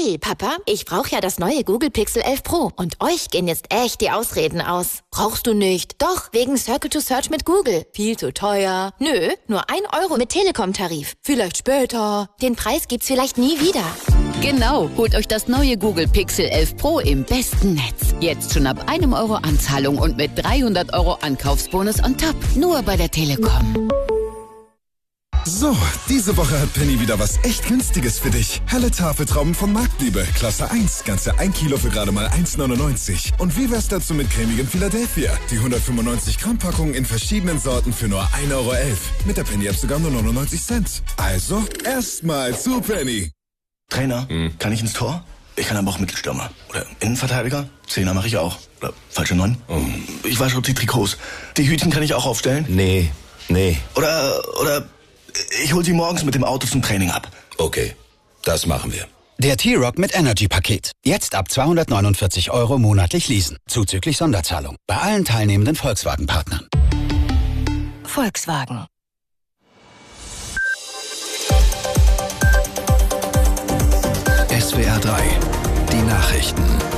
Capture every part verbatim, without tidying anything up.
Hey Papa, ich brauche ja das neue Google Pixel elf Pro und euch gehen jetzt echt die Ausreden aus. Brauchst du nicht? Doch, wegen Circle to Search mit Google. Viel zu teuer. Nö, nur ein Euro mit Telekom-Tarif. Vielleicht später. Den Preis gibt's vielleicht nie wieder. Genau, holt euch das neue Google Pixel elf Pro im besten Netz. Jetzt schon ab einem Euro Anzahlung und mit dreihundert Euro Ankaufsbonus on top. Nur bei der Telekom. So, diese Woche hat Penny wieder was echt Günstiges für dich. Helle Tafeltrauben von Marktliebe, Klasse eins, ganze ein Kilo für gerade mal eins neunundneunzig. Und wie wär's dazu mit cremigem Philadelphia? Die hundertfünfundneunzig Gramm Packung in verschiedenen Sorten für nur ein Euro elf. Mit der Penny-App sogar nur neunundneunzig Cent. Also, erstmal zu Penny. Trainer, hm. kann ich ins Tor? Ich kann aber auch Mittelstürmer. Oder Innenverteidiger? Zehner mache ich auch. Oder falsche Neun? Oh. Ich wasche die Trikots. Die Hütchen kann ich auch aufstellen? Nee, nee. Oder, oder... Ich hol sie morgens mit dem Auto zum Training ab. Okay, das machen wir. Der T-Rock mit Energy-Paket. Jetzt ab zweihundertneunundvierzig Euro monatlich leasen. Zuzüglich Sonderzahlung. Bei allen teilnehmenden Volkswagen-Partnern. Volkswagen. S W R drei. Die Nachrichten.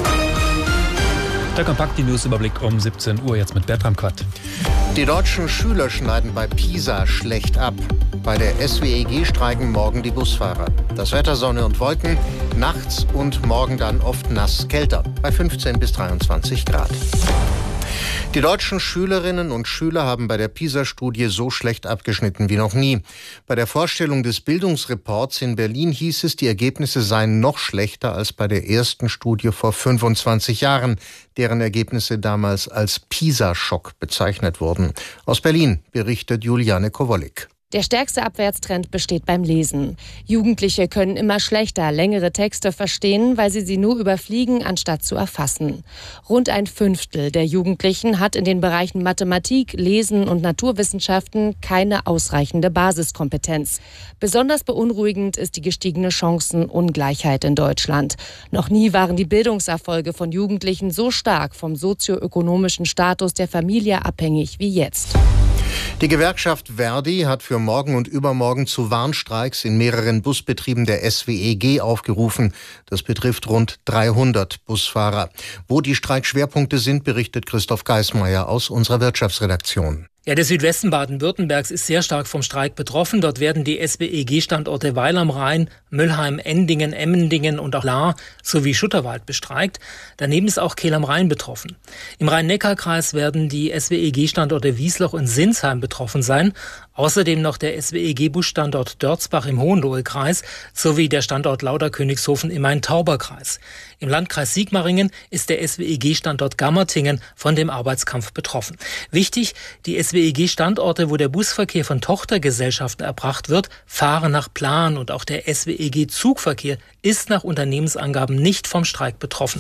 Der kompakte Newsüberblick um siebzehn Uhr jetzt mit Bertram Quatt. Die deutschen Schüler schneiden bei PISA schlecht ab. Bei der S W E G streiken morgen die Busfahrer. Das Wetter Sonne und Wolken, nachts und morgen dann oft nass kälter, bei fünfzehn bis dreiundzwanzig Grad. Die deutschen Schülerinnen und Schüler haben bei der PISA-Studie so schlecht abgeschnitten wie noch nie. Bei der Vorstellung des Bildungsreports in Berlin hieß es, die Ergebnisse seien noch schlechter als bei der ersten Studie vor fünfundzwanzig Jahren, deren Ergebnisse damals als PISA-Schock bezeichnet wurden. Aus Berlin berichtet Juliane Kowolik. Der stärkste Abwärtstrend besteht beim Lesen. Jugendliche können immer schlechter längere Texte verstehen, weil sie sie nur überfliegen, anstatt zu erfassen. Rund ein Fünftel der Jugendlichen hat in den Bereichen Mathematik, Lesen und Naturwissenschaften keine ausreichende Basiskompetenz. Besonders beunruhigend ist die gestiegene Chancenungleichheit in Deutschland. Noch nie waren die Bildungserfolge von Jugendlichen so stark vom sozioökonomischen Status der Familie abhängig wie jetzt. Die Gewerkschaft Verdi hat für morgen und übermorgen zu Warnstreiks in mehreren Busbetrieben der S W E G aufgerufen. Das betrifft rund dreihundert Busfahrer. Wo die Streikschwerpunkte sind, berichtet Christoph Geismeier aus unserer Wirtschaftsredaktion. Ja, der Südwesten Baden-Württembergs ist sehr stark vom Streik betroffen. Dort werden die S W E G-Standorte Weil am Rhein, Müllheim, Endingen, Emmendingen und auch Lahr sowie Schutterwald bestreikt. Daneben ist auch Kehl am Rhein betroffen. Im Rhein-Neckar-Kreis werden die S W E G-Standorte Wiesloch und Sinsheim betroffen sein. Außerdem noch der S W E G-Busstandort Dörzbach im Hohenlohe-Kreis sowie der Standort Lauterkönigshofen im Main-Tauber-Kreis. Im Landkreis Sigmaringen ist der S W E G-Standort Gammertingen von dem Arbeitskampf betroffen. Wichtig, die S W E G-Standorte, wo der Busverkehr von Tochtergesellschaften erbracht wird, fahren nach Plan und auch der S W E G-Zugverkehr ist nach Unternehmensangaben nicht vom Streik betroffen.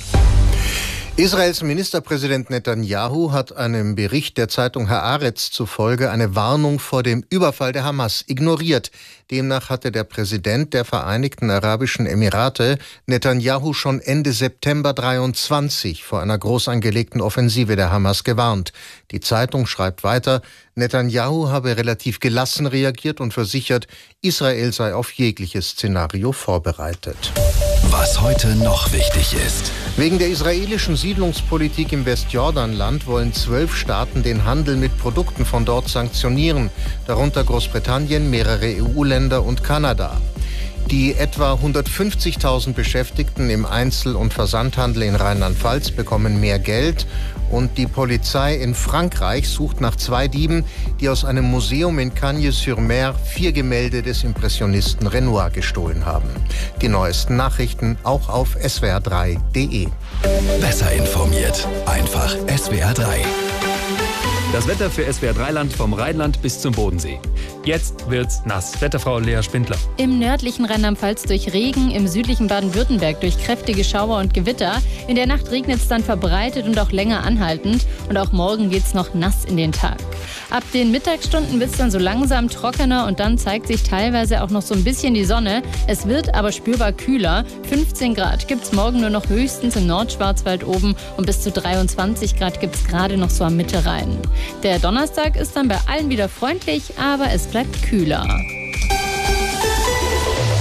Israels Ministerpräsident Netanyahu hat einem Bericht der Zeitung Haaretz zufolge eine Warnung vor dem Überfall der Hamas ignoriert. Demnach hatte der Präsident der Vereinigten Arabischen Emirate Netanyahu schon Ende September dreiundzwanzig vor einer groß angelegten Offensive der Hamas gewarnt. Die Zeitung schreibt weiter, Netanyahu habe relativ gelassen reagiert und versichert, Israel sei auf jegliches Szenario vorbereitet. Was heute noch wichtig ist. Wegen der israelischen Siedlungspolitik im Westjordanland wollen zwölf Staaten den Handel mit Produkten von dort sanktionieren, darunter Großbritannien, mehrere E U-Länder und Kanada. Die etwa hundertfünfzigtausend Beschäftigten im Einzel- und Versandhandel in Rheinland-Pfalz bekommen mehr Geld und die Polizei in Frankreich sucht nach zwei Dieben, die aus einem Museum in Cagnes-sur-Mer vier Gemälde des Impressionisten Renoir gestohlen haben. Die neuesten Nachrichten auch auf S W R drei punkt de. Besser informiert. Einfach S W R drei. Das Wetter für S W R drei Land vom Rheinland bis zum Bodensee. Jetzt wird's nass. Wetterfrau Lea Spindler. Im nördlichen Rheinland-Pfalz durch Regen, im südlichen Baden-Württemberg durch kräftige Schauer und Gewitter. In der Nacht regnet es dann verbreitet und auch länger anhaltend. Und auch morgen geht's noch nass in den Tag. Ab den Mittagsstunden wird's dann so langsam trockener und dann zeigt sich teilweise auch noch so ein bisschen die Sonne. Es wird aber spürbar kühler. fünfzehn Grad gibt's morgen nur noch höchstens im Nordschwarzwald oben und bis zu dreiundzwanzig Grad gibt's gerade noch so am Mittelrhein. Der Donnerstag ist dann bei allen wieder freundlich, aber es bleibt kühler.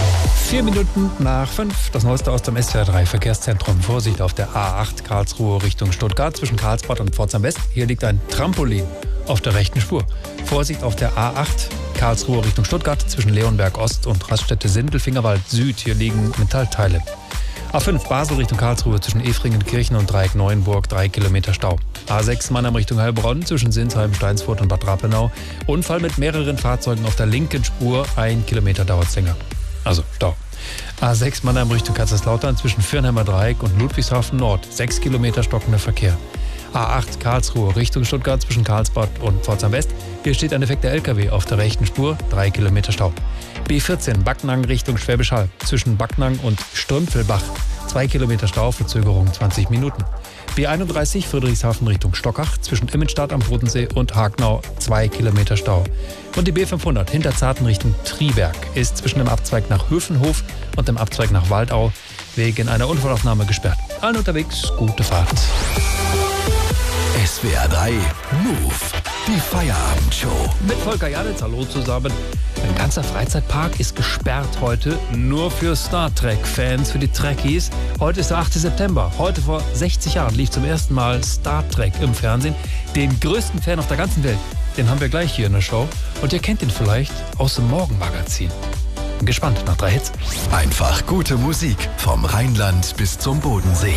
Vier Minuten nach fünf. Das Neueste aus dem S W R drei Verkehrszentrum. Vorsicht auf der A acht Karlsruhe Richtung Stuttgart zwischen Karlsbad und Pforzheim West. Hier liegt ein Trampolin auf der rechten Spur. Vorsicht auf der A acht Karlsruhe Richtung Stuttgart zwischen Leonberg Ost und Raststätte Sindelfingerwald Süd. Hier liegen Metallteile. A fünf Basel Richtung Karlsruhe zwischen Efringen-Kirchen und Dreieck Neuenburg, drei Kilometer Stau. A sechs Mannheim Richtung Heilbronn zwischen Sinsheim, Steinsfurt und Bad Rappenau. Unfall mit mehreren Fahrzeugen auf der linken Spur, ein Kilometer dauert es länger. Also Stau. A sechs Mannheim Richtung Kaiserslautern zwischen Firnheimer Dreieck und Ludwigshafen Nord, sechs Kilometer stockender Verkehr. A acht Karlsruhe Richtung Stuttgart zwischen Karlsbad und Pforzheim West. Hier steht ein defekter L K W auf der rechten Spur, drei Kilometer Stau. B vierzehn Backnang Richtung Schwäbisch Hall zwischen Backnang und Strümpfelbach, zwei Kilometer Stau, Verzögerung zwanzig Minuten. B einunddreißig Friedrichshafen Richtung Stockach zwischen Immenstadt am Bodensee und Hagnau, zwei Kilometer Stau. Und die B fünfhundert Hinterzarten Richtung Triberg ist zwischen dem Abzweig nach Höfenhof und dem Abzweig nach Waldau wegen einer Unfallaufnahme gesperrt. Allen unterwegs, gute Fahrt. S W R drei Move, die Feierabendshow. Mit Volker Janitz, hallo zusammen. Ein ganzer Freizeitpark ist gesperrt heute, nur für Star Trek-Fans, für die Trekkies. Heute ist der achte September. Heute vor sechzig Jahren lief zum ersten Mal Star Trek im Fernsehen. Den größten Fan auf der ganzen Welt, den haben wir gleich hier in der Show. Und ihr kennt ihn vielleicht aus dem Morgenmagazin. Bin gespannt nach drei Hits. Einfach gute Musik vom Rheinland bis zum Bodensee.